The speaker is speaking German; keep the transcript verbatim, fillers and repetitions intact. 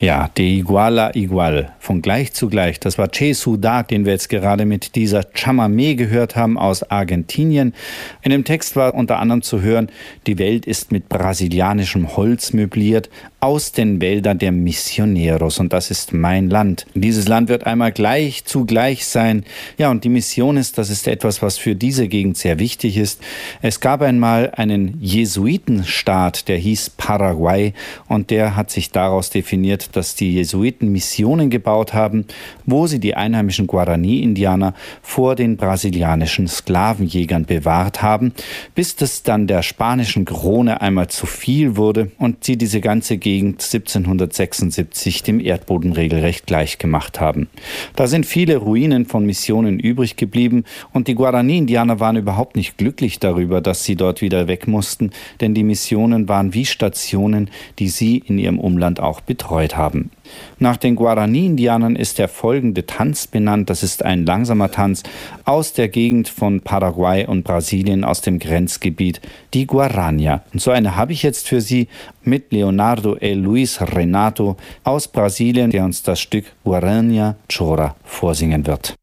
Ja, de igual a igual, von gleich zu gleich. Das war Che Suda, den wir jetzt gerade mit dieser Chamamé gehört haben aus Argentinien. In dem Text war unter anderem zu hören, die Welt ist mit brasilianischem Holz möbliert, aus den Wäldern der Misioneros. Und das ist mein Land. Dieses Land wird einmal gleich zu gleich sein. Ja, und die Mission ist, das ist etwas, was für diese Gegend sehr wichtig ist. Es gab einmal einen Jesuitenstaat, der hieß Paraguay, und der hat sich daraus definiert, dass die Jesuiten Missionen gebaut haben, wo sie die einheimischen Guarani-Indianer vor den brasilianischen Sklavenjägern bewahrt haben, bis das dann der spanischen Krone einmal zu viel wurde und sie diese ganze Gegend siebzehnhundertsechsundsiebzig dem Erdboden regelrecht gleich gemacht haben. Da sind viele Ruinen von Missionen übrig geblieben und die Guarani-Indianer waren überhaupt nicht glücklich darüber, dass sie dort wieder weg mussten, denn die Missionen waren wie Stationen, die sie in ihrem Umland auch betreut haben. Nach den Guarani-Indianern ist der folgende Tanz benannt. Das ist ein langsamer Tanz aus der Gegend von Paraguay und Brasilien, aus dem Grenzgebiet, die Guarania. Und so eine habe ich jetzt für Sie mit Leonardo e Luis Renato aus Brasilien, der uns das Stück Guarania Chora vorsingen wird.